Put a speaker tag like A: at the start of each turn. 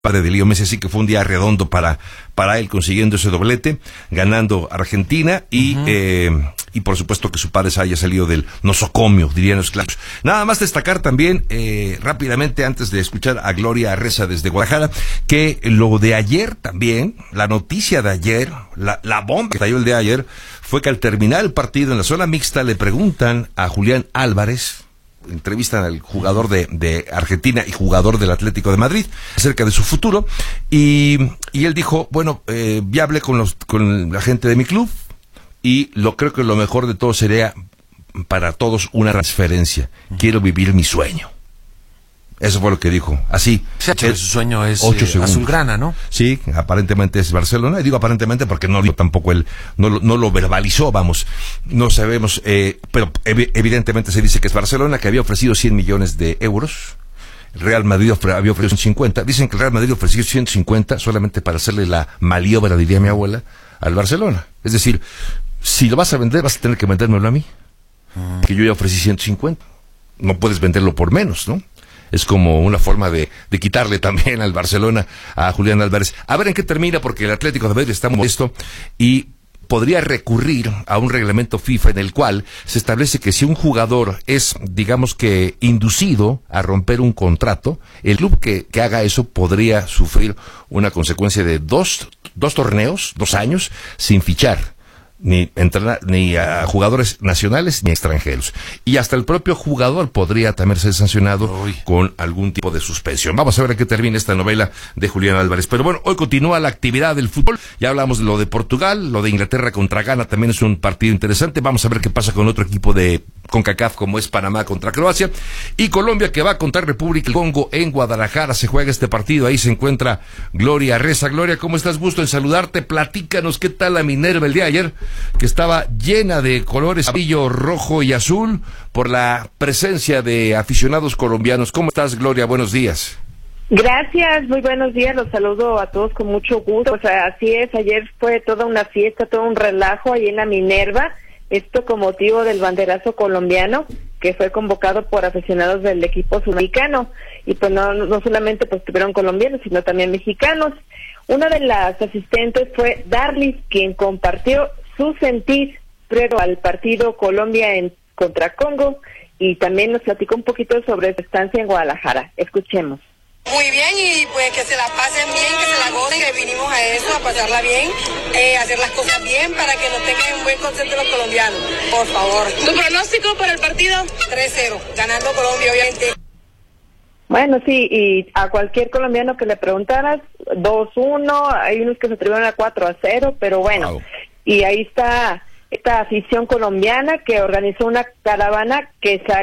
A: padre de Leo Messi, así que fue un día redondo para él, consiguiendo ese doblete, ganando Argentina y por supuesto que su padre haya salido del nosocomio, dirían los clásicos. Nada más destacar también, rápidamente, antes de escuchar a Gloria Reza desde Guadalajara, que lo de ayer también, la noticia de ayer, la bomba que cayó el de ayer, fue que al terminar el partido en la zona mixta le preguntan a Julián Álvarez, entrevistan al jugador de Argentina y jugador del Atlético de Madrid acerca de su futuro y él dijo, bueno, ya hablé con la gente de mi club y creo que lo mejor de todo sería para todos una transferencia. Quiero vivir mi sueño. Eso fue lo que dijo. Así.
B: Su sueño es azulgrana, ¿no?
A: Sí, aparentemente es Barcelona. Y digo aparentemente porque no tampoco él no lo verbalizó, vamos. No sabemos, pero evidentemente se dice que es Barcelona, que había ofrecido 100 millones de euros. El Real Madrid había ofrecido 150. Dicen que el Real Madrid ofreció 150 solamente para hacerle la maniobra, diría mi abuela, al Barcelona. Es decir, si lo vas a vender, vas a tener que vendérmelo a mí. Que yo ya ofrecí 150. No puedes venderlo por menos, ¿no? Es como una forma de quitarle también al Barcelona a Julián Álvarez. A ver en qué termina, porque el Atlético de Madrid está molesto y podría recurrir a un reglamento FIFA en el cual se establece que si un jugador es, digamos que, inducido a romper un contrato, el club que haga eso podría sufrir una consecuencia de dos torneos, 2 años, sin fichar ni a jugadores nacionales ni extranjeros. Y hasta el propio jugador podría también ser sancionado con algún tipo de suspensión. Vamos a ver a qué termina esta novela de Julián Álvarez. Pero bueno, hoy continúa la actividad del fútbol. Ya hablamos de lo de Portugal, lo de Inglaterra contra Ghana también es un partido interesante. Vamos a ver qué pasa con otro equipo de CONCACAF como es Panamá contra Croacia. Y Colombia que va contra República del Congo en Guadalajara. Se juega este partido. Ahí se encuentra Gloria Reza. Gloria, ¿cómo estás? Gusto en saludarte. Platícanos qué tal la Minerva el día de ayer, que estaba llena de colores amarillo, rojo y azul por la presencia de aficionados colombianos. ¿Cómo estás, Gloria? Buenos días.
C: Gracias, muy buenos días, los saludo a todos con mucho gusto. O sea, así es, ayer fue toda una fiesta, todo un relajo ahí en la Minerva, esto con motivo del banderazo colombiano, que fue convocado por aficionados del equipo sudamericano, y pues no solamente pues tuvieron colombianos, sino también mexicanos. Una de las asistentes fue Darlis, quien compartió su sentir previo al partido Colombia contra Congo, y también nos platicó un poquito sobre su estancia en Guadalajara. Escuchemos.
D: Muy bien, y pues que se la pasen bien, que se la gocen, que vinimos a eso, a pasarla bien, hacer las cosas bien para que nos tengan un buen concepto los colombianos, por favor. ¿Tu pronóstico para el partido? 3-0, ganando Colombia, obviamente.
C: Bueno, sí, y a cualquier colombiano que le preguntaras, 2-1, hay unos que se atrevieron a 4-0, pero bueno, wow. Y ahí está esta afición colombiana que organizó una caravana que salió